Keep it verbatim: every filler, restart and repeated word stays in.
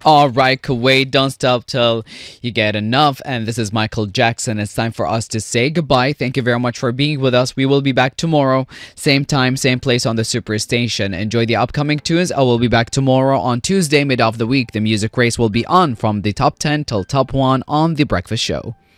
All right, Kuwait, don't stop till you get enough. And this is Michael Jackson. It's time for us to say goodbye. Thank you very much for being with us. We will be back tomorrow, same time, same place on the Superstation. Enjoy the upcoming tunes. I will be back tomorrow on Tuesday, mid of the week. The music race will be on from the top ten till top one on The Breakfast Show.